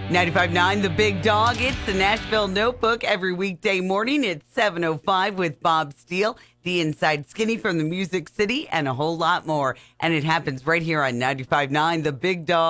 95.9 The Big Dog. It's the Nashville Notebook every weekday morning at 7:05 with Bob Steele, the Inside Skinny from the Music City, and a whole lot more. And it happens right here on 95.9 The Big Dog.